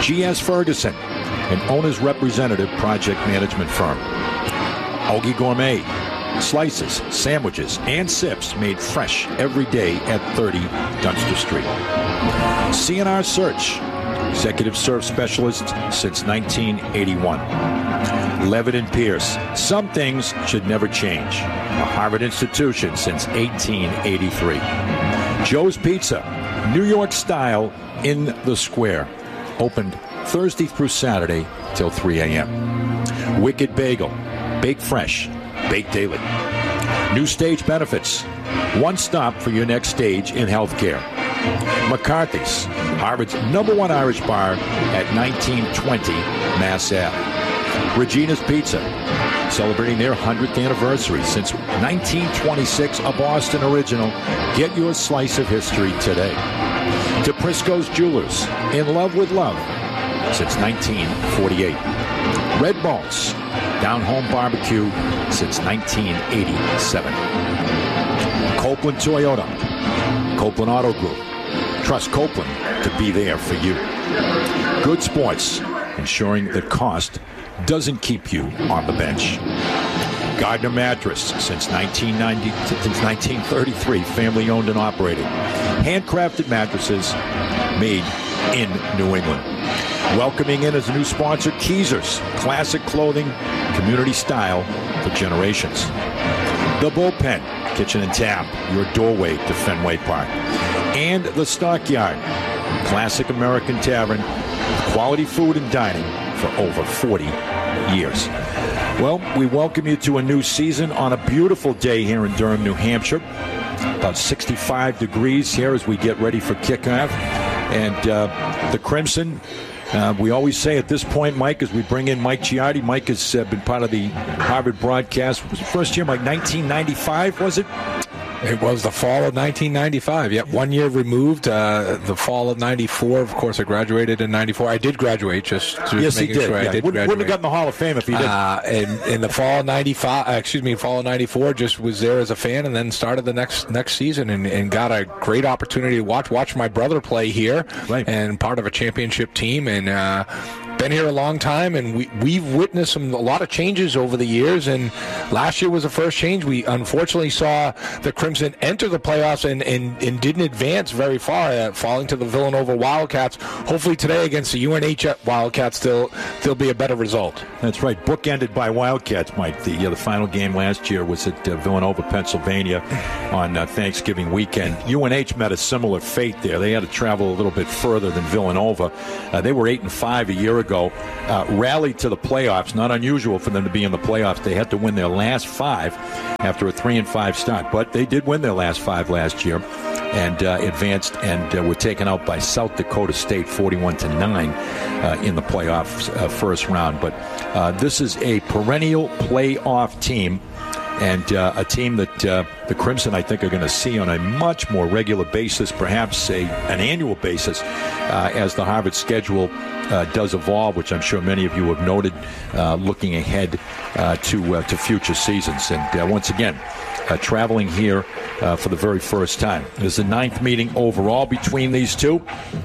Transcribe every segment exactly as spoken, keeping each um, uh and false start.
G S Ferguson, an owner's representative project management firm. Ogie Gourmet, slices, sandwiches, and sips made fresh every day at thirty Dunster Street. C and R Search, executive search specialist since nineteen eighty-one. Levitt and Pierce, some things should never change. A Harvard institution since eighteen eighty-three. Joe's Pizza, New York style in the square. Opened Thursday through Saturday till three a.m. Wicked Bagel, bake fresh, bake daily. New Stage Benefits, one stop for your next stage in healthcare. McCarthy's, Harvard's number one Irish bar at nineteen twenty Mass Ave. Regina's Pizza, celebrating their one hundredth anniversary since nineteen twenty-six, a Boston original. Get your slice of history today. DePrisco's Jewelers, in love with love since nineteen forty-eight. Red Bones, down home barbecue since nineteen eighty-seven. Copeland Toyota, Copeland Auto Group. Trust Copeland to be there for you. Good Sports, ensuring that cost doesn't keep you on the bench. Gardner Mattress, since nineteen ninety, since nineteen thirty-three, family owned and operated. Handcrafted mattresses made in New England. Welcoming in as a new sponsor, Keezers, classic clothing, community style for generations. The Bullpen, kitchen and tap, your doorway to Fenway Park. And the Stockyard, classic American tavern, quality food and dining for over forty years. Well, we welcome you to a new season on a beautiful day here in Durham, New Hampshire. About sixty-five degrees here as we get ready for kickoff. And uh, the Crimson, uh, we always say at this point, Mike, as we bring in Mike Giardi. Mike has uh, been part of the Harvard broadcast. Was the first year, like nineteen ninety-five, was it? It was the fall of nineteen ninety-five. Yep, one year removed. Uh, the fall of ninety-four. Of course, I graduated in ninety-four. I did graduate, just, just yes, making he did. sure Yeah. I did Wouldn't, graduate. wouldn't have gotten the Hall of Fame if he didn't. Uh, in, in the fall of ninety-five, uh, excuse me, fall of ninety-four, just was there as a fan, and then started the next next season, and, and got a great opportunity to watch watch my brother play here, right. And part of a championship team, and. Uh, Been here a long time, and we, we've witnessed some, a lot of changes over the years, and last year was the first change. We unfortunately saw the Crimson enter the playoffs and, and, and didn't advance very far, uh, falling to the Villanova Wildcats. Hopefully today against the U N H Wildcats, there'll, there'll be a better result. That's right. Bookended by Wildcats, Mike. The, uh, the final game last year was at uh, Villanova, Pennsylvania on uh, Thanksgiving weekend. U N H met a similar fate there. They had to travel a little bit further than Villanova. Uh, they were eight and five a year ago. ago, uh, rallied to the playoffs. Not unusual for them to be in the playoffs. They had to win their last five after a three and five start, but they did win their last five last year and uh, advanced and uh, were taken out by South Dakota State forty-one to nine uh, in the playoffs uh, first round. But uh, this is a perennial playoff team. And uh, a team that uh, the Crimson, I think, are going to see on a much more regular basis, perhaps a, an annual basis, uh, as the Harvard schedule uh, does evolve, which I'm sure many of you have noted, uh, looking ahead uh, to uh, to future seasons. And uh, once again, uh, traveling here uh, for the very first time. It is the ninth meeting overall between these two.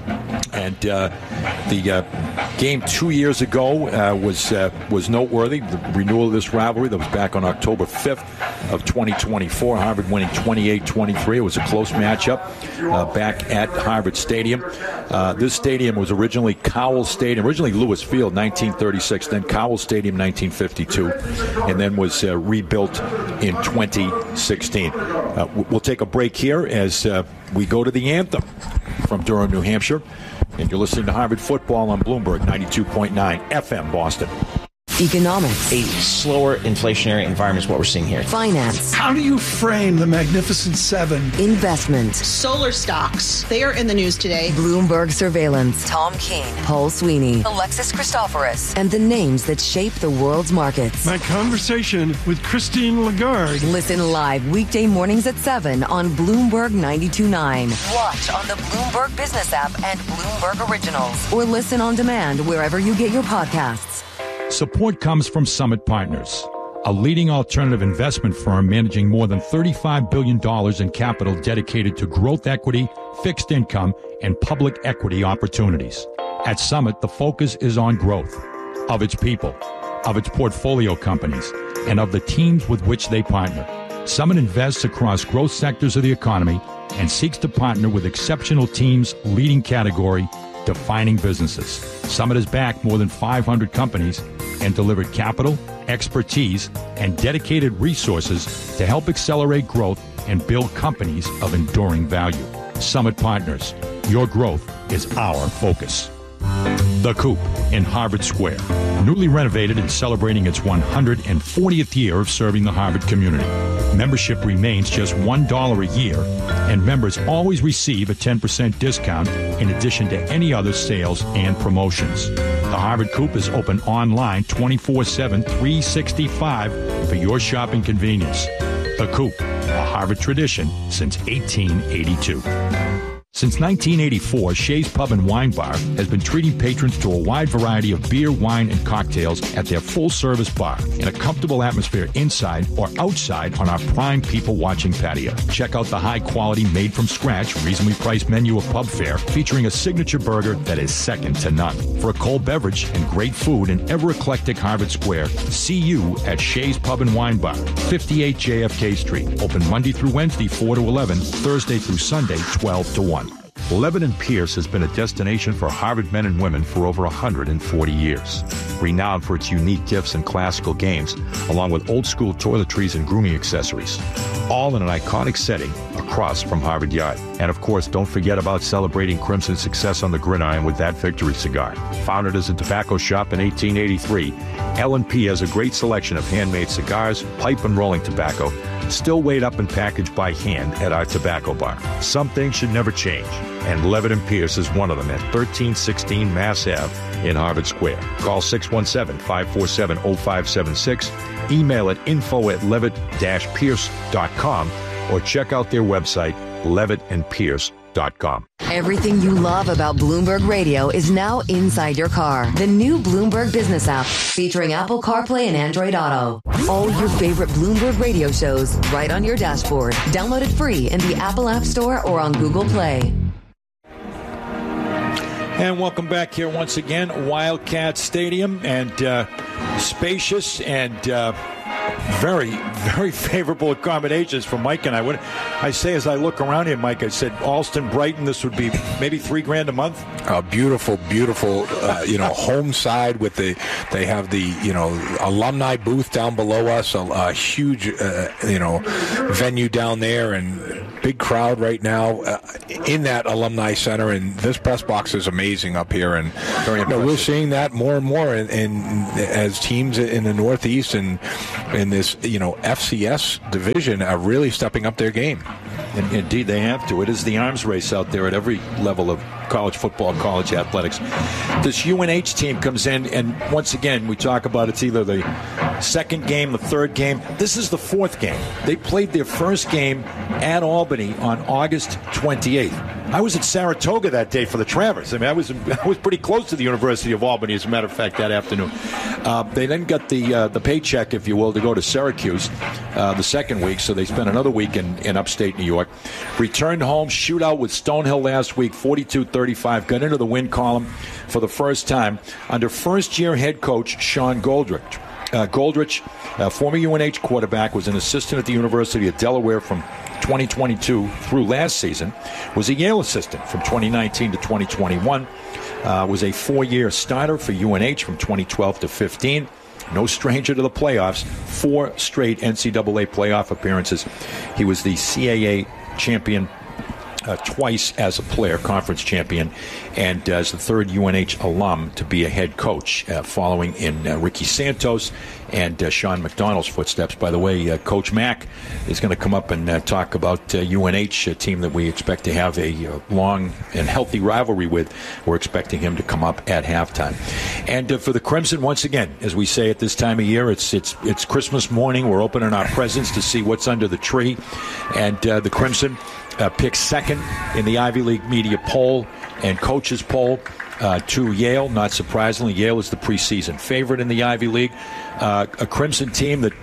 And uh, the uh, game two years ago uh, was uh, was noteworthy. The renewal of this rivalry that was back on October fifth of twenty twenty-four. Harvard winning twenty-eight twenty-three. It was a close matchup uh, back at Harvard Stadium. Uh, this stadium was originally Cowell Stadium, originally Lewis Field, nineteen thirty-six, then Cowell Stadium, nineteen fifty-two, and then was uh, rebuilt in twenty sixteen. Uh, we'll take a break here as uh, we go to the anthem from Durham, New Hampshire. And you're listening to Harvard Football on Bloomberg ninety-two point nine F M Boston. Economics. A slower inflationary environment is what we're seeing here. Finance. How do you frame the Magnificent Seven? Investment. Solar stocks. They are in the news today. Bloomberg surveillance. Tom Keene. Paul Sweeney. Alexis Christoforous. And the names that shape the world's markets. My conversation with Christine Lagarde. Listen live weekday mornings at seven on Bloomberg ninety-two point nine. Watch on the Bloomberg Business app and Bloomberg Originals. Or listen on demand wherever you get your podcasts. Support comes from Summit Partners, a leading alternative investment firm managing more than thirty-five billion dollars in capital dedicated to growth equity, fixed income, and public equity opportunities. At Summit, the focus is on growth of its people, of its portfolio companies, and of the teams with which they partner. Summit invests across growth sectors of the economy and seeks to partner with exceptional teams, leading category, defining businesses. Summit has backed more than five hundred companies and delivered capital, expertise, and dedicated resources to help accelerate growth and build companies of enduring value. Summit Partners, your growth is our focus. The Coop in Harvard Square, newly renovated and celebrating its one hundred fortieth year of serving the Harvard community. Membership remains just one dollar a year, and members always receive a ten percent discount in addition to any other sales and promotions. The Harvard Coop is open online twenty-four seven, three sixty-five for your shopping convenience. The Coop, a Harvard tradition since eighteen eighty-two. Since nineteen eighty-four, Shea's Pub and Wine Bar has been treating patrons to a wide variety of beer, wine, and cocktails at their full-service bar in a comfortable atmosphere inside or outside on our prime people-watching patio. Check out the high-quality, made-from-scratch, reasonably priced menu of pub fare featuring a signature burger that is second to none. For a cold beverage and great food in ever-eclectic Harvard Square, see you at Shea's Pub and Wine Bar, fifty-eight J F K Street. Open Monday through Wednesday, four to eleven, Thursday through Sunday, twelve to one. Levitt and Pierce has been a destination for Harvard men and women for over one hundred forty years. Renowned for its unique gifts and classical games, along with old-school toiletries and grooming accessories. All in an iconic setting across from Harvard Yard. And of course, don't forget about celebrating Crimson's success on the gridiron with that victory cigar. Founded as a tobacco shop in eighteen eighty-three, L and P has a great selection of handmade cigars, pipe and rolling tobacco, still weighed up and packaged by hand at our tobacco bar. Some things should never change, and Levitt and Pierce is one of them at thirteen sixteen Mass Ave in Harvard Square. Call six one seven, five four seven, zero five seven six, email at info at levitt dash pierce dot com, or check out their website, levitt and pierce dot com. Everything you love about Bloomberg Radio is now inside your car. The new Bloomberg Business app featuring Apple CarPlay and Android Auto. All your favorite Bloomberg Radio shows right on your dashboard. Download it free in the Apple App Store or on Google Play. And welcome back here once again, Wildcat Stadium, and uh, spacious and uh, very, very favorable accommodations for Mike and I. What I say as I look around here, Mike, I said Alston, Brighton, this would be maybe three grand a month. A beautiful, beautiful, uh, you know, home side with the, they have the, you know, alumni booth down below us, a, a huge, uh, you know, venue down there, and big crowd right now uh, in that alumni center, and this press box is amazing up here, and Very you know, we're seeing that more and more in, in as teams in the Northeast and in this, you know, F C S division are really stepping up their game. And indeed, they have to. It is the arms race out there at every level of college football, college athletics. This U N H team comes in, and once again, we talk about it's either the second game, the third game. This is the fourth game. They played their first game at Albany on August twenty-eighth. I was at Saratoga that day for the Travers. I mean, I was I was pretty close to the University of Albany, as a matter of fact, that afternoon. Uh, they then got the uh, the paycheck, if you will, to go to Syracuse uh, the second week, so they spent another week in, in upstate New York. Returned home, shootout with Stonehill last week, forty-two thirty-five. Got into the win column for the first time under first-year head coach Sean Goldrich. Uh, Goldrich, uh, former U N H quarterback, was an assistant at the University of Delaware from twenty twenty-two through last season, was a Yale assistant from twenty nineteen to twenty twenty-one, uh, was a four-year starter for U N H from twenty twelve to fifteen. No stranger to the playoffs, four straight N C double A playoff appearances. He was the C A A champion Uh, twice as a player, conference champion, and as the third U N H alum to be a head coach, uh, following in uh, Ricky Santos and uh, Sean McDonald's footsteps. By the way, uh, Coach Mack is going to come up and uh, talk about uh, U N H, a team that we expect to have a uh, long and healthy rivalry with. We're expecting him to come up at halftime. And uh, for the Crimson, once again, as we say at this time of year, it's it's it's Christmas morning. We're opening our presents to see what's under the tree, and uh, the Crimson Uh, picked second in the Ivy League media poll and coaches poll uh, to Yale. Not surprisingly, Yale is the preseason favorite in the Ivy League. Uh, a Crimson team that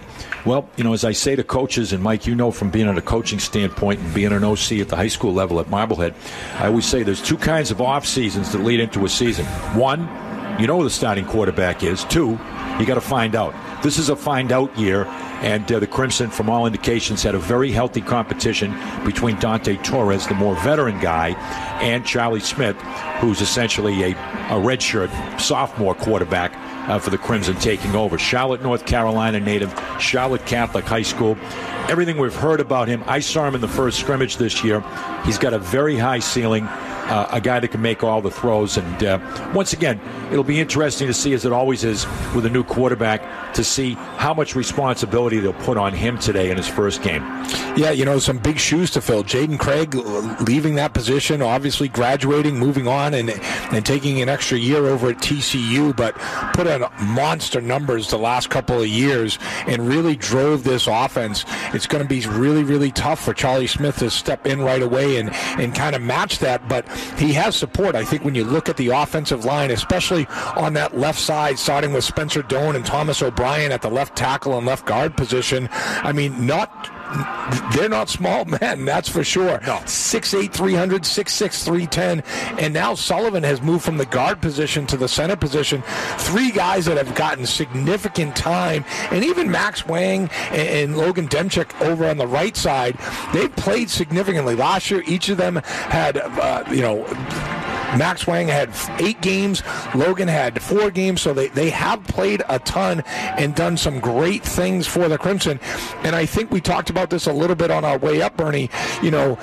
Well, you know, as I say to coaches, and Mike, you know from being on a coaching standpoint and being an O C at the high school level at Marblehead, I always say there's two kinds of off seasons that lead into a season. One, you know who the starting quarterback is. Two, you got to find out. This is a find out year, and uh, the Crimson, from all indications, had a very healthy competition between Dante Torres, the more veteran guy, and Charlie Smith, who's essentially a, a redshirt sophomore quarterback uh, for the Crimson, taking over. Charlotte, North Carolina native, Charlotte Catholic High School. Everything we've heard about him, I saw him in the first scrimmage this year. He's got a very high ceiling. Uh, a guy that can make all the throws. And uh, once again, it'll be interesting to see, as it always is with a new quarterback, to see how much responsibility they'll put on him today in his first game. Yeah, you know, some big shoes to fill. Jaden Craig leaving that position, obviously graduating, moving on, and and taking an extra year over at T C U, but put on monster numbers the last couple of years and really drove this offense. It's going to be really, really tough for Charlie Smith to step in right away and, and kind of match that, but he has support. I think when you look at the offensive line, especially on that left side, starting with Spencer Doan and Thomas O'Brien at the left tackle and left guard position, I mean, not they're not small men, that's for sure. No. six eight, three hundred, six six, three ten. And now Sullivan has moved from the guard position to the center position. Three guys that have gotten significant time. And even Max Wang and, and Logan Demchik over on the right side, they've played significantly. Last year, each of them had, uh, you know, Max Wang had eight games. Logan had four games. So they, they have played a ton and done some great things for the Crimson. And I think we talked about this a little bit on our way up, Bernie. You know,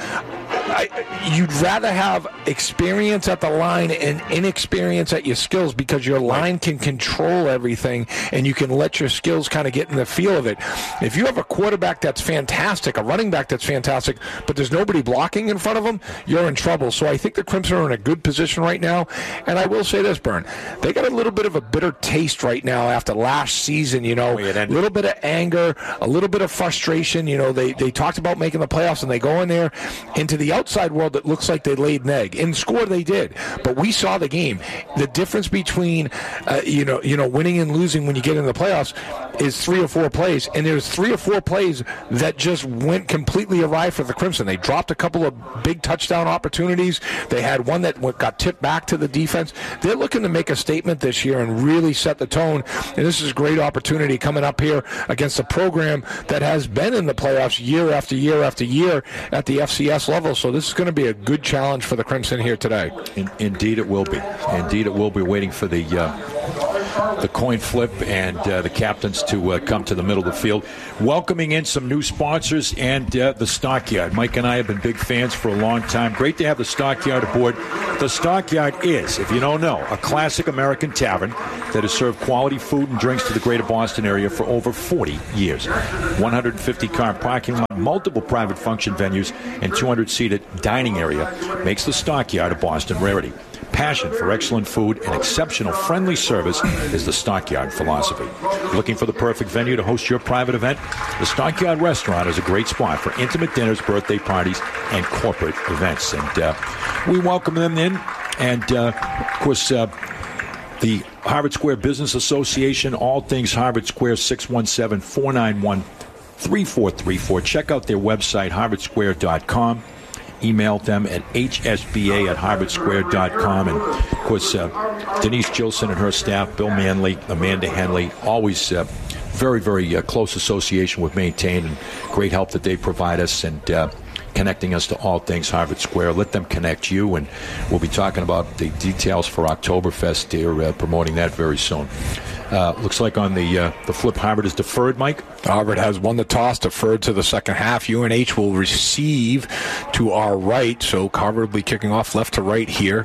I, you'd rather have experience at the line and inexperience at your skills, because your line can control everything and you can let your skills kind of get in the feel of it. If you have a quarterback that's fantastic, a running back that's fantastic, but there's nobody blocking in front of them, you're in trouble. So I think the Crimson are in a good position right now. And I will say this, Bern, they got a little bit of a bitter taste right now after last season, you know, a little bit of anger, a little bit of frustration. You know, they, they talked about making the playoffs and they go in there into the outside world that looks like they laid an egg. In score, they did. But we saw the game. The difference between, uh, you know, you know, winning and losing when you get in the playoffs is three or four plays. And there's three or four plays that just went completely awry for the Crimson. They dropped a couple of big touchdown opportunities. They had one that got tipped back to the defense. They're looking to make a statement this year and really set the tone. And this is a great opportunity coming up here against a program that has been in the playoffs year after year after year at the F C S level. So this is going to be a good challenge for the Crimson here today. In, indeed it will be. Indeed it will be. Waiting for the uh, the coin flip and uh, the captains to uh, come to the middle of the field. Welcoming in some new sponsors and uh, the Stockyard. Mike and I have been big fans for a long time. Great to have the Stockyard aboard. The Stockyard is, if you don't know, a classic American tavern that has served quality food and drinks to the greater Boston area for over forty years. one hundred fifty car parking lot, multiple private function venues, and two hundred seated dining area makes the Stockyard a Boston rarity. Passion for excellent food and exceptional friendly service is the Stockyard philosophy. Looking for the perfect venue to host your private event? The Stockyard Restaurant is a great spot for intimate dinners, birthday parties, and corporate events. And uh, we welcome them in. And, uh, of course, uh, the Harvard Square Business Association, all things Harvard Square, six one seven, four nine one, three four three four. Check out their website, harvard square dot com. Email them at h s b a at harvard square dot com. And, of course, uh, Denise Gilson and her staff, Bill Manley, Amanda Henley, always uh, very, very uh, close association with Maintain, and great help that they provide us and uh, connecting us to all things Harvard Square. Let them connect you, and we'll be talking about the details for Oktoberfest. They're uh, promoting that very soon. Uh, looks like on the uh, the flip, Harvard is deferred, Mike. Harvard has won the toss, deferred to the second half. U N H will receive to our right, so Harvard will be kicking off left to right here.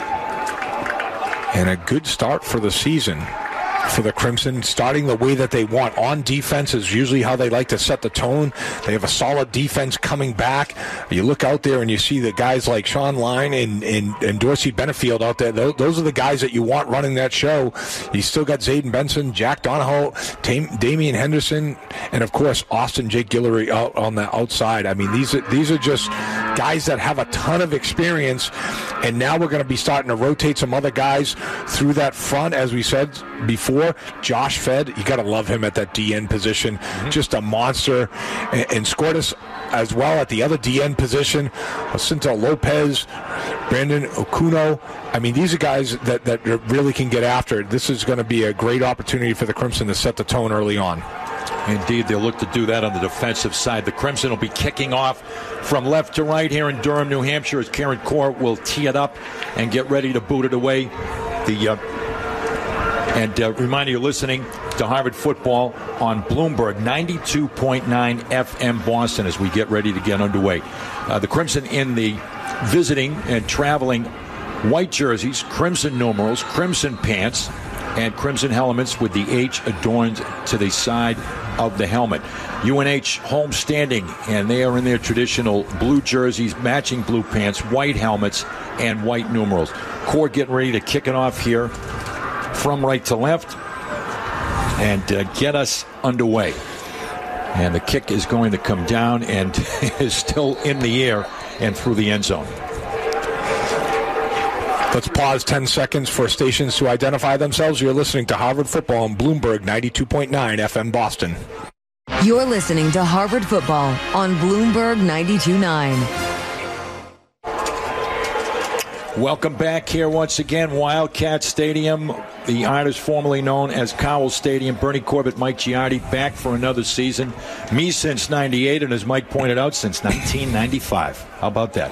And a good start for the season for the Crimson, starting the way that they want. On defense is usually how they like to set the tone. They have a solid defense coming back. You look out there and you see the guys like Sean Line and, and, and Dorsey Benefield out there. Those, those are the guys that you want running that show. You still got Zayden Benson, Jack Donahoe, Tam- Damian Henderson, and, of course, Austin Jake Guillory out on the outside. I mean, these are, these are just guys that have a ton of experience, and now we're going to be starting to rotate some other guys through that front, as we said before. Josh Fed, you got to love him at that D N position, mm-hmm. just a monster, and, and Skordas as well at the other D N position. Jacinto Lopez, Brandon Okuno. I mean, these are guys that, that really can get after it. This is going to be a great opportunity for the Crimson to set the tone early on. Indeed, they'll look to do that on the defensive side. The Crimson will be kicking off from left to right here in Durham, New Hampshire, as Karen Core will tee it up and get ready to boot it away. The uh, and uh, remind you, listening to Harvard Football on Bloomberg ninety-two point nine F M Boston as we get ready to get underway. Uh, the Crimson in the visiting and traveling white jerseys, crimson numerals, crimson pants, and crimson helmets with the H adorned to the side of the helmet. U N H home standing, and they are in their traditional blue jerseys, matching blue pants, white helmets, and white numerals. Core getting ready to kick it off here from right to left and uh, get us underway. And the kick is going to come down and is still in the air and through the end zone. Let's pause ten seconds for stations to identify themselves. You're listening to Harvard Football on Bloomberg ninety-two point nine F M Boston. You're listening to Harvard Football on Bloomberg ninety-two point nine. Welcome back here once again, Wildcat Stadium, the artist formerly known as Cowell Stadium. Bernie Corbett, Mike Giardi back for another season. Me since ninety-eight, and as Mike pointed out, since nineteen ninety-five. How about that?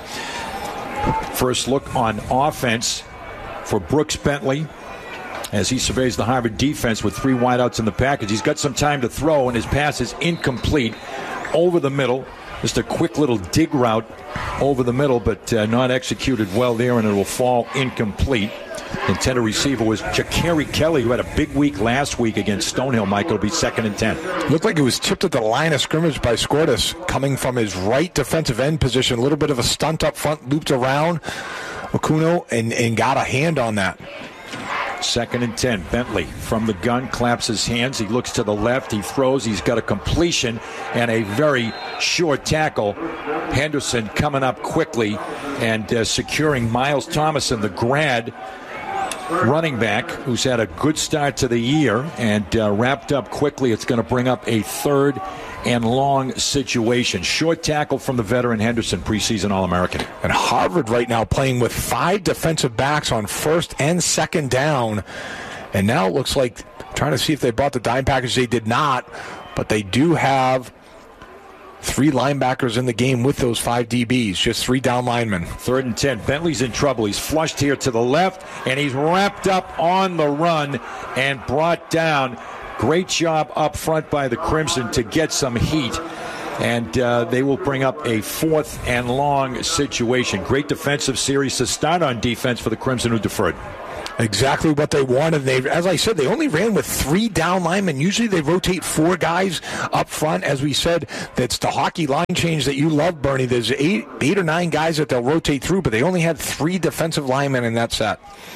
First look on offense for Brooks Bentley as he surveys the Harvard defense with three wideouts in the package. He's got some time to throw, and his pass is incomplete over the middle. Just a quick little dig route over the middle, but uh, not executed well there, and it will fall incomplete. Intended receiver was Ja'Carey Kelly, who had a big week last week against Stonehill. Mike, it'll be second and ten. Looked like it was tipped at the line of scrimmage by Skordas, coming from his right defensive end position. A little bit of a stunt up front, looped around Okuno, and, and got a hand on that. Second and ten. Bentley from the gun, claps his hands. He looks to the left. He throws. He's got a completion and a very short tackle. Henderson coming up quickly and uh, securing Miles Thomason, the grad running back, who's had a good start to the year and uh, wrapped up quickly. It's going to bring up a third and long situation. Short tackle from the veteran Henderson, preseason All-American. And Harvard right now playing with five defensive backs on first and second down. And now it looks like, trying to see if they brought the dime package. They did not, but they do have three linebackers in the game with those five D Bs, just three down linemen. Third and ten. Bentley's in trouble. He's flushed here to the left, and he's wrapped up on the run and brought down. Great job up front by the Crimson to get some heat, and uh, they will bring up a fourth and long situation. Great defensive series to start on defense for the Crimson, who deferred. Exactly what they wanted. They, as I said, they only ran with three down linemen. Usually they rotate four guys up front. As we said, that's the hockey line change that you love, Bernie. There's eight, eight or nine guys that they'll rotate through, but they only had three defensive linemen in that set.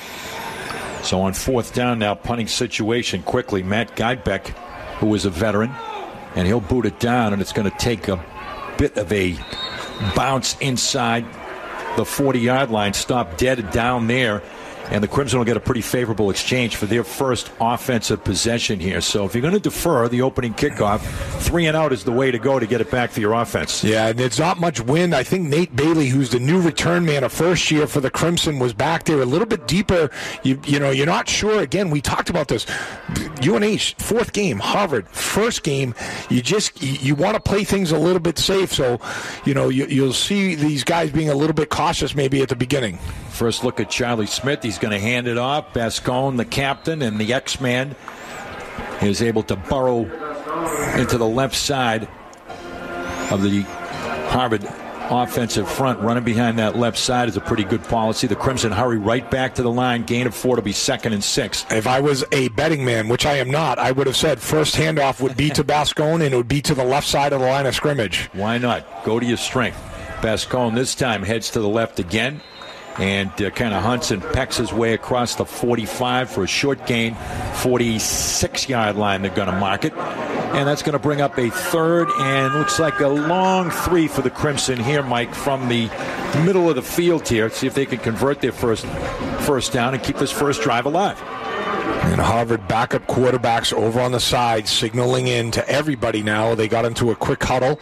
So on fourth down now, punting situation quickly. Matt Guybeck, who is a veteran, and he'll boot it down, and it's going to take a bit of a bounce inside the forty-yard line. Stop dead down there. And the Crimson will get a pretty favorable exchange for their first offensive possession here. So if you're going to defer the opening kickoff, three and out is the way to go to get it back for your offense. Yeah, and it's not much wind. I think Nate Bailey, who's the new return man, a first year for the Crimson, was back there a little bit deeper. You, you know, you're not sure. Again, we talked about this. U N H, fourth game. Harvard, first game. You just you, you want to play things a little bit safe. So, you know, you, you'll see these guys being a little bit cautious maybe at the beginning. First look at Charlie Smith. He's going to hand it off. Bascone, the captain and the X-Man, is able to burrow into the left side of the Harvard offensive front. Running behind that left side is a pretty good policy. The Crimson hurry right back to the line. Gain of four to be second and six. If I was a betting man, which I am not, I would have said first handoff would be to Bascone, and it would be to the left side of the line of scrimmage. Why not? Go to your strength. Bascone this time heads to the left again. and uh, kind of hunts and pecks his way across the forty-five for a short gain, forty-six-yard line they're going to mark it. And that's going to bring up a third and looks like a long three for the Crimson here, Mike, from the middle of the field here. See if they can convert their first first down and keep this first drive alive. And Harvard backup quarterbacks over on the side, signaling in to everybody now. They got into a quick huddle.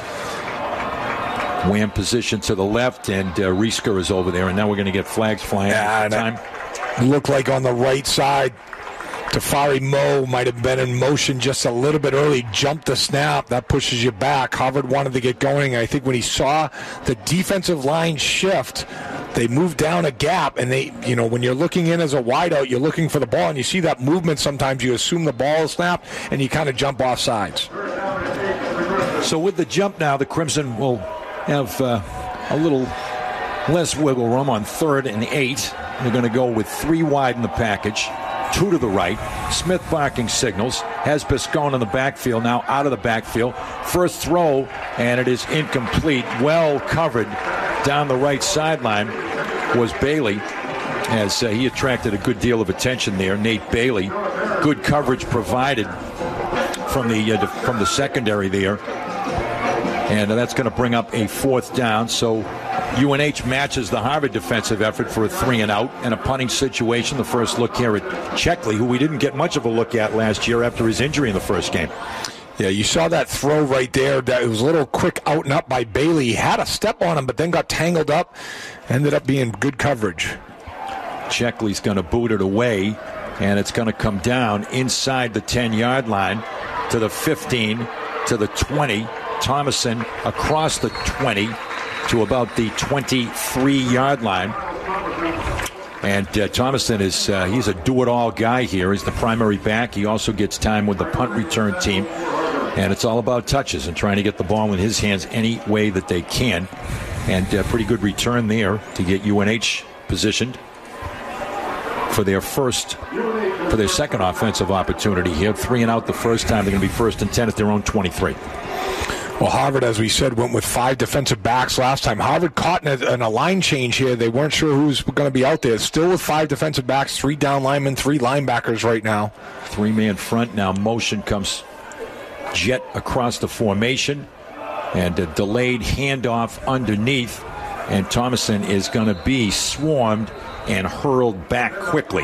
Wham position to the left, and uh, Riesker is over there, and now we're going to get flags flying. Yeah, time. Looked like on the right side, Tafari Moe might have been in motion just a little bit early, jumped the snap. That pushes you back. Harvard wanted to get going. I think when he saw the defensive line shift, they moved down a gap, and they, you know, when you're looking in as a wideout, you're looking for the ball, and you see that movement sometimes, you assume the ball is snapped, and you kind of jump off sides. So with the jump now, the Crimson will have uh, a little less wiggle room on third and eight. They're going to go with three wide in the package, two to the right. Smith barking signals, has Biscone in the backfield, now out of the backfield. First throw, and it is incomplete. Well covered down the right sideline was Bailey, as uh, he attracted a good deal of attention there. Nate Bailey, good coverage provided from the uh, from the secondary there. And that's going to bring up a fourth down. So U N H matches the Harvard defensive effort for a three and out and a punting situation. The first look here at Checkley, who we didn't get much of a look at last year after his injury in the first game. Yeah, you saw that throw right there. That it was a little quick out and up by Bailey. He had a step on him, but then got tangled up. Ended up being good coverage. Checkley's going to boot it away, and it's going to come down inside the ten-yard line to the fifteen, to the twenty. Thomason across the twenty to about the twenty-three-yard line. And uh, Thomason is uh, he's a do-it-all guy here. He's the primary back. He also gets time with the punt return team. And it's all about touches and trying to get the ball in his hands any way that they can. And a uh, pretty good return there to get U N H positioned for their first, for their second offensive opportunity here. Three and out the first time. They're going to be first and ten at their own twenty-three. Well, Harvard, as we said, went with five defensive backs last time. Harvard caught in a, in a line change here. They weren't sure who was going to be out there. Still with five defensive backs, three down linemen, three linebackers right now. Three-man front now. Motion comes jet across the formation. And a delayed handoff underneath. And Thomason is going to be swarmed and hurled back quickly.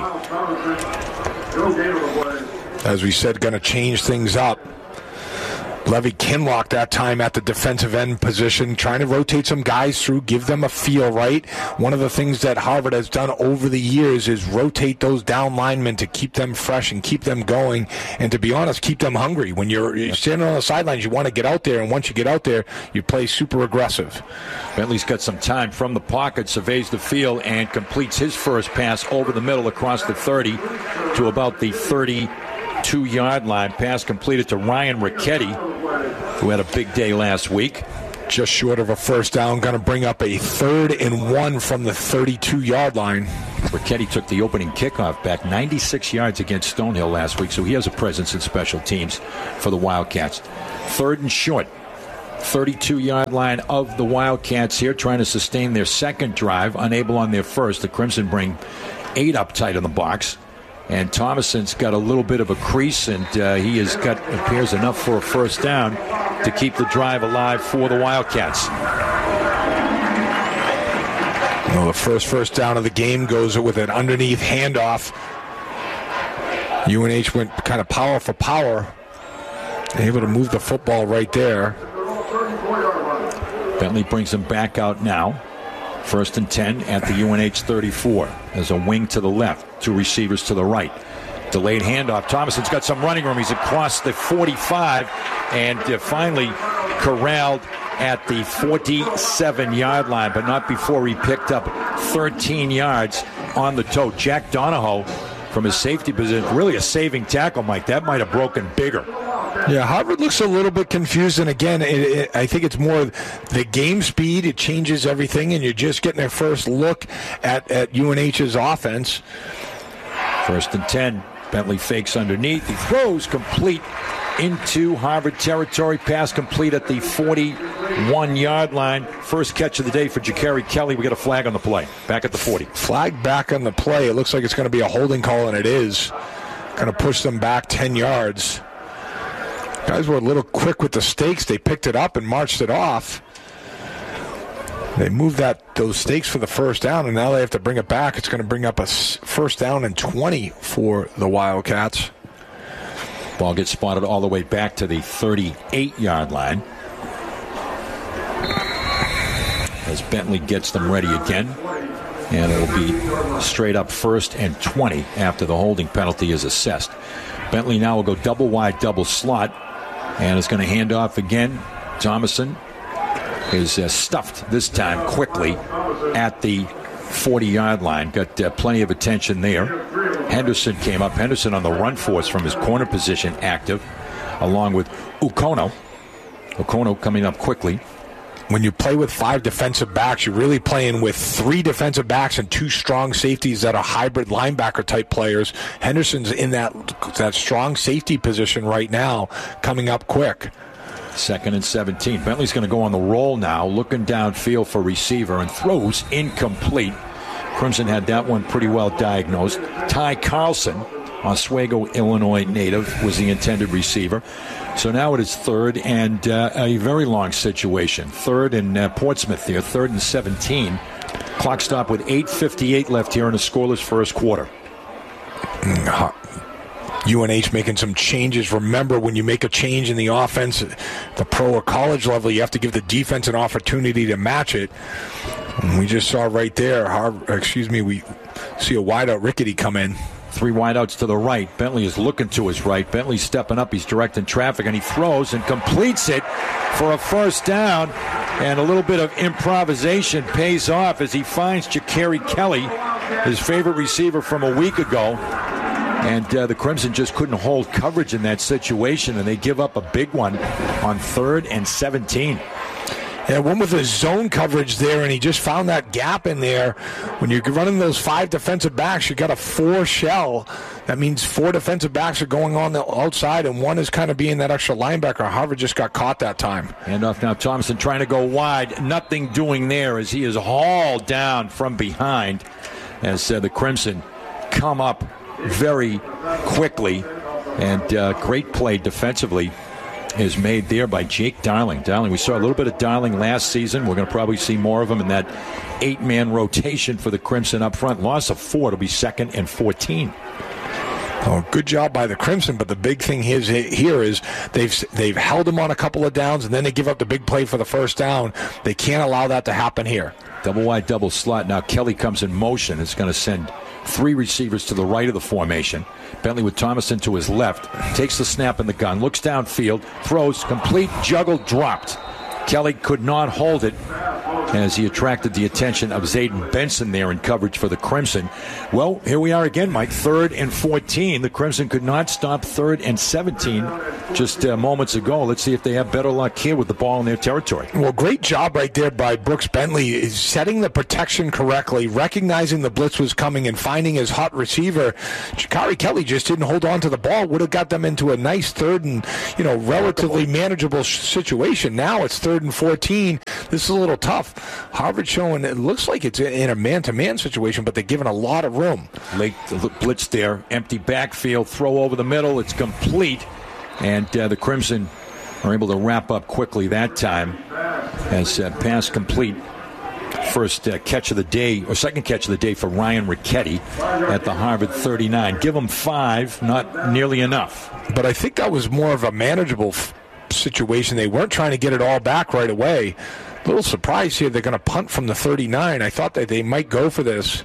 As we said, going to change things up. Levy Kinlock that time at the defensive end position, trying to rotate some guys through, give them a feel, right? One of the things that Harvard has done over the years is rotate those down linemen to keep them fresh and keep them going, and to be honest, keep them hungry. When you're, you're standing on the sidelines, you want to get out there, and once you get out there, you play super aggressive. Bentley's got some time from the pocket, surveys the field, and completes his first pass over the middle across the thirty to about the thirty-two-yard line. Pass completed to Ryan Ricchetti, who had a big day last week. Just short of a first down, going to bring up a third and one from the thirty-two-yard line. Ricchetti took the opening kickoff back ninety-six yards against Stonehill last week, so he has a presence in special teams for the Wildcats. Third and short, thirty-two-yard line of the Wildcats here, trying to sustain their second drive, unable on their first. The Crimson bring eight up tight in the box. And Thomason's got a little bit of a crease, and uh, he has got, appears, enough for a first down to keep the drive alive for the Wildcats. Well, the first first down of the game goes with an underneath handoff. U N H went kind of power for power, able to move the football right there. Bentley brings him back out now. First and ten at the U N H thirty-four. There's a wing to the left, two receivers to the right. Delayed handoff. Thomason's got some running room. He's across the forty-five and uh, finally corralled at the forty-seven-yard line, but not before he picked up thirteen yards on the toe. Jack Donahoe from his safety position, really a saving tackle, Mike. That might have broken bigger. Yeah, Harvard looks a little bit confused, and again, it, it, I think it's more the game speed. It changes everything, and you're just getting a first look at, at U N H's offense. First and ten. Bentley fakes underneath. He throws complete into Harvard territory. Pass complete at the forty-one-yard line. First catch of the day for Ja'Carry Kelly. We got a flag on the play. Back at the forty. Flag back on the play. It looks like it's going to be a holding call, and it is. Going to push them back ten yards. Guys were a little quick with the stakes. They picked it up and marched it off. They moved that those stakes for the first down, and now they have to bring it back. It's going to bring up a first down and twenty for the Wildcats. Ball gets spotted all the way back to the thirty-eight-yard line. As Bentley gets them ready again. And it'll be straight up first and twenty after the holding penalty is assessed. Bentley now will go double wide, double slot, and is going to hand off again. Thomason is uh, stuffed this time quickly at the forty-yard line. Got uh, plenty of attention there. Henderson came up. Henderson on the run force from his corner position active, along with Ukono. Ukono coming up quickly. When you play with five defensive backs, you're really playing with three defensive backs and two strong safeties that are hybrid linebacker-type players. Henderson's in that that strong safety position right now, coming up quick. Second and seventeen. Bentley's going to go on the roll now, looking downfield for receiver, and throws incomplete. Crimson had that one pretty well diagnosed. Ty Carlson, Oswego, Illinois native, was the intended receiver. So now it is third and uh, a very long situation. Third in uh, Portsmouth here, third and seventeen. Clock stop with eight fifty-eight left here in a scoreless first quarter. U N H making some changes. Remember, when you make a change in the offense, the pro or college level, you have to give the defense an opportunity to match it. And we just saw right there, Harvard, excuse me, we see a wideout Rickety come in. Three wideouts to the right. Bentley is looking to his right. Bentley's stepping up. He's directing traffic, and he throws and completes it for a first down. And a little bit of improvisation pays off as he finds Ja'Carry Kelly, his favorite receiver from a week ago. And uh, the Crimson just couldn't hold coverage in that situation, and they give up a big one on third and seventeen. Yeah, one with his zone coverage there, and he just found that gap in there. When you're running those five defensive backs, you got a four shell. That means four defensive backs are going on the outside, and one is kind of being that extra linebacker. Harvard just got caught that time. Handoff now, Thompson trying to go wide. Nothing doing there as he is hauled down from behind as uh, the Crimson come up very quickly. And uh, great play defensively is made there by Jake Darling. Darling, we saw a little bit of Darling last season. We're going to probably see more of him in that eight-man rotation for the Crimson up front. Loss of four. It'll be second and fourteen. Oh, good job by the Crimson, but the big thing is, here is they've they've held him on a couple of downs, and then they give up the big play for the first down. They can't allow that to happen here. Double wide, double slot. Now Kelly comes in motion. It's going to send three receivers to the right of the formation. Bentley with Thomason to his left. Takes the snap in the gun. Looks downfield. Throws. Complete. Juggled. Dropped. Kelly could not hold it as he attracted the attention of Zayden Benson there in coverage for the Crimson. Well, here we are again, Mike. Third and fourteen. The Crimson could not stop third and seventeen just uh, moments ago. Let's see if they have better luck here with the ball in their territory. Well, great job right there by Brooks Bentley, is setting the protection correctly, recognizing the blitz was coming and finding his hot receiver. Ja'Carry Kelly just didn't hold on to the ball. Would have got them into a nice third and, you know, relatively manageable situation. Now it's third and fourteen. This is a little tough. Harvard showing, it looks like it's in a man-to-man situation, but they're given a lot of room. Late blitz there, empty backfield, throw over the middle, it's complete, and uh, the Crimson are able to wrap up quickly that time as uh, pass complete. First uh, catch of the day, or second catch of the day for Ryan Rickety at the Harvard thirty-nine. Give him five, not nearly enough. But I think that was more of a manageable f- situation. They weren't trying to get it all back right away. A little surprised here they're going to punt from the thirty-nine. I thought that they might go for this.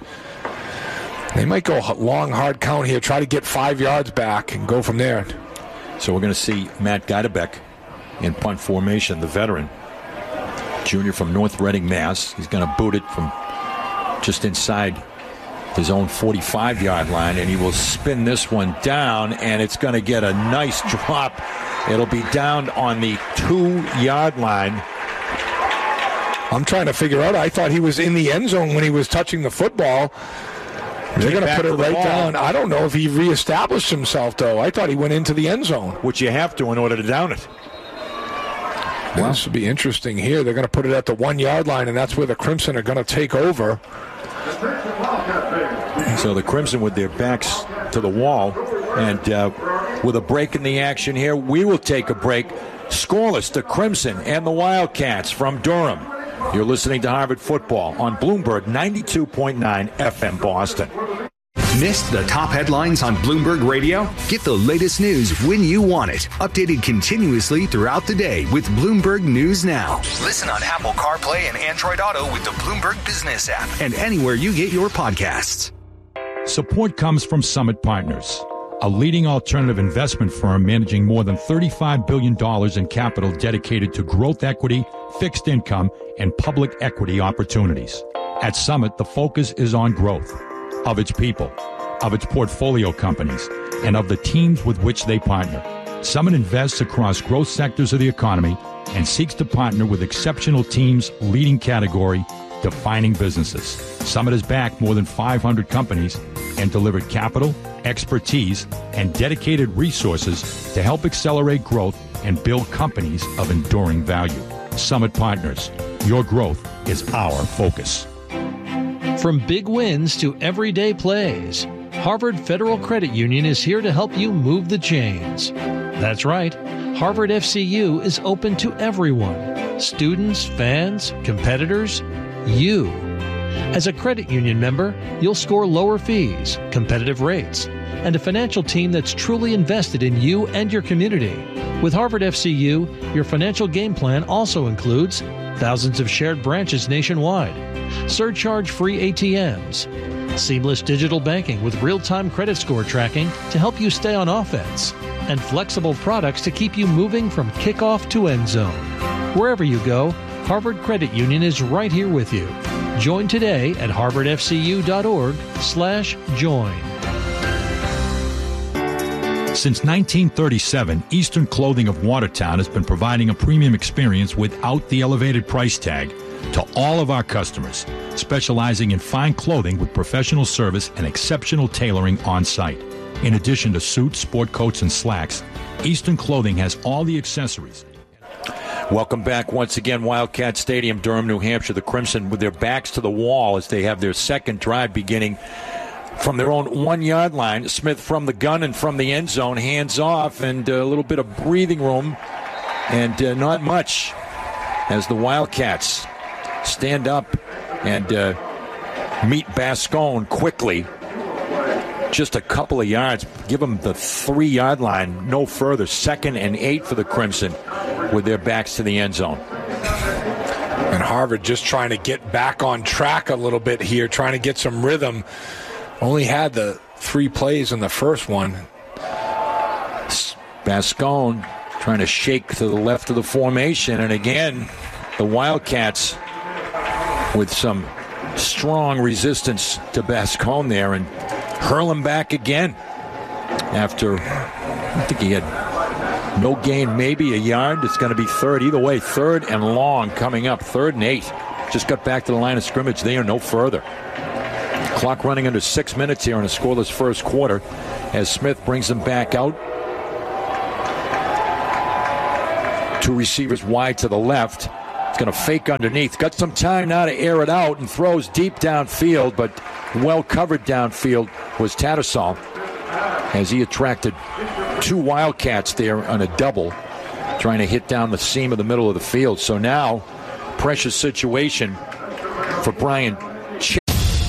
They might go long, hard count here, try to get five yards back and go from there. So we're going to see Matt Geidebeck in punt formation, the veteran. Junior from North Reading, Mass. He's going to boot it from just inside his own forty-five-yard line, and he will spin this one down, and it's going to get a nice drop. It'll be down on the two-yard line. I'm trying to figure out. I thought he was in the end zone when he was touching the football. They're going to back put it to the right ball. down. I don't know if he reestablished himself, though. I thought he went into the end zone. Which you have to in order to down it. Well, this will be interesting here. They're going to put it at the one-yard line, and that's where the Crimson are going to take over. So the Crimson with their backs to the wall. And uh, with a break in the action here, we will take a break. Scoreless, the Crimson and the Wildcats from Durham. You're listening to Harvard Football on Bloomberg ninety-two point nine F M Boston. Missed the top headlines on Bloomberg Radio? Get the latest news when you want it. Updated continuously throughout the day with Bloomberg News Now. Listen on Apple CarPlay and Android Auto with the Bloomberg Business app and anywhere you get your podcasts. Support comes from Summit Partners, a leading alternative investment firm managing more than thirty-five billion dollars in capital dedicated to growth equity, fixed income, and public equity opportunities. At Summit, the focus is on growth of its people, of its portfolio companies, and of the teams with which they partner. Summit invests across growth sectors of the economy and seeks to partner with exceptional teams, leading category, defining businesses. Summit has backed more than five hundred companies and delivered capital, expertise, and dedicated resources to help accelerate growth and build companies of enduring value. Summit Partners, your growth is our focus. From big wins to everyday plays, Harvard Federal Credit Union is here to help you move the chains. That's right, Harvard F C U is open to everyone. Students, fans, competitors, you. As a credit union member, you'll score lower fees, competitive rates, and a financial team that's truly invested in you and your community. With Harvard F C U, your financial game plan also includes thousands of shared branches nationwide, surcharge-free A T Ms, seamless digital banking with real-time credit score tracking to help you stay on offense, and flexible products to keep you moving from kickoff to end zone. Wherever you go, Harvard Credit Union is right here with you. Join today at harvardfcu.org slash join. Since nineteen thirty-seven, Eastern Clothing of Watertown has been providing a premium experience without the elevated price tag to all of our customers, specializing in fine clothing with professional service and exceptional tailoring on site. In addition to suits, sport coats, and slacks, Eastern Clothing has all the accessories. Welcome back once again, Wildcat Stadium, Durham, New Hampshire. The Crimson with their backs to the wall as they have their second drive beginning from their own one-yard line. Smith from the gun and from the end zone, hands off, and a little bit of breathing room, and uh, not much as the Wildcats stand up and uh, meet Bascone quickly. Just a couple of yards. Give them the three-yard line, no further. Second and eight for the Crimson with their backs to the end zone. And Harvard just trying to get back on track a little bit here, trying to get some rhythm. Only had the three plays in the first one. Bascone trying to shake to the left of the formation. And again, the Wildcats with some strong resistance to Bascone there and hurl him back again after, I think he had no gain, maybe a yard. It's going to be third. Either way, third and long coming up. Third and eight. Just got back to the line of scrimmage. They are no further. Clock running under six minutes here in a scoreless first quarter as Smith brings them back out. Two receivers wide to the left. It's going to fake underneath. Got some time now to air it out and throws deep downfield, but well covered downfield was Tattersall as he attracted two Wildcats there on a double, trying to hit down the seam of the middle of the field. So now, precious situation for Brian